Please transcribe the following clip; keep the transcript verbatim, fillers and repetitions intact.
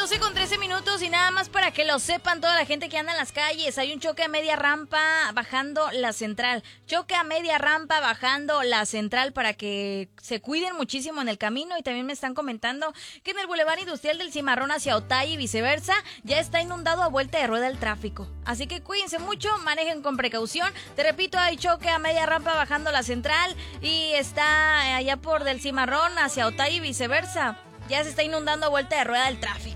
doce con trece minutos y nada más para que lo sepan toda la gente que anda en las calles. Hay un choque a media rampa bajando la central. Choque a media rampa bajando la central para que se cuiden muchísimo en el camino. Y también me están comentando que en el Boulevard Industrial del Cimarrón hacia Otay y viceversa ya está inundado a vuelta de rueda el tráfico. Así que cuídense mucho, manejen con precaución. Te repito, hay choque a media rampa bajando la central y está allá por del Cimarrón hacia Otay y viceversa. Ya se está inundando a vuelta de rueda el tráfico.